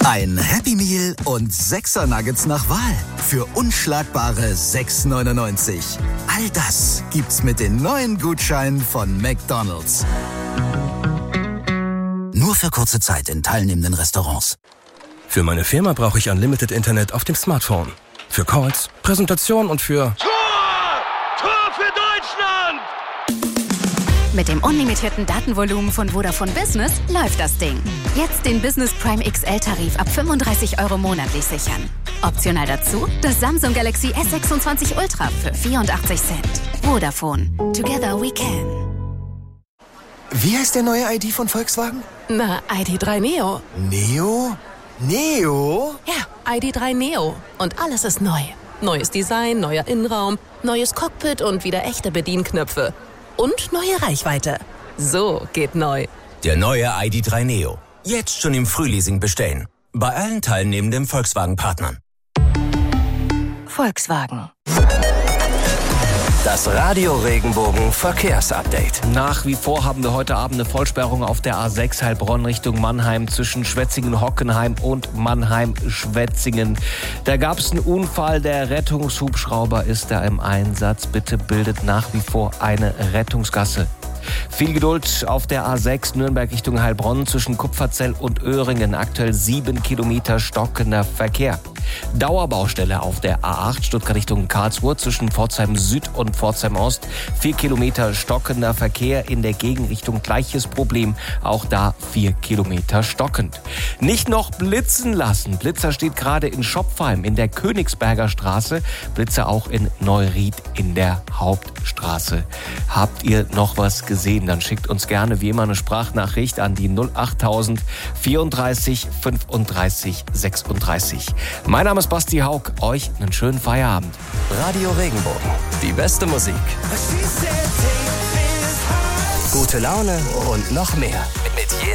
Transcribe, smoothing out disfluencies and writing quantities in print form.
Ein Happy Meal und 6er Nuggets nach Wahl für unschlagbare 6,99. All das gibt's mit den neuen Gutscheinen von McDonald's. Nur für kurze Zeit in teilnehmenden Restaurants. Für meine Firma brauche ich Unlimited Internet auf dem Smartphone. Für Calls, Präsentationen und für... Tor für Deutschland! Mit dem unlimitierten Datenvolumen von Vodafone Business läuft das Ding. Jetzt den Business Prime XL-Tarif ab 35 € monatlich sichern. Optional dazu das Samsung Galaxy S26 Ultra für 84 Cent. Vodafone. Together we can. Wie heißt der neue ID von Volkswagen? Na, ID.3 Neo. Neo? Neo? Ja, ID.3 Neo. Und alles ist neu. Neues Design, neuer Innenraum, neues Cockpit und wieder echte Bedienknöpfe. Und neue Reichweite. So geht neu. Der neue ID.3 Neo. Jetzt schon im Frühleasing bestellen. Bei allen teilnehmenden Volkswagen-Partnern. Volkswagen. Das Radio Regenbogen Verkehrsupdate. Nach wie vor haben wir heute Abend eine Vollsperrung auf der A6 Heilbronn Richtung Mannheim zwischen Schwetzingen-Hockenheim und Mannheim-Schwetzingen. Da gab es einen Unfall, der Rettungshubschrauber ist da im Einsatz. Bitte bildet nach wie vor eine Rettungsgasse. Viel Geduld auf der A6 Nürnberg Richtung Heilbronn zwischen Kupferzell und Öhringen. Aktuell 7 Kilometer stockender Verkehr. Dauerbaustelle auf der A8 Stuttgart Richtung Karlsruhe zwischen Pforzheim Süd und Pforzheim Ost. 4 Kilometer stockender Verkehr in der Gegenrichtung. Gleiches Problem. Auch da 4 Kilometer stockend. Nicht noch blitzen lassen. Blitzer steht gerade in Schopfheim in der Königsberger Straße. Blitzer auch in Neuried in der Hauptstraße. Habt ihr noch was gesehen? Dann schickt uns gerne wie immer eine Sprachnachricht an die 08000 34 35 36. Mein Name ist Basti Haug. Euch einen schönen Feierabend. Radio Regenbogen. Die beste Musik. Gute Laune und noch mehr. Mit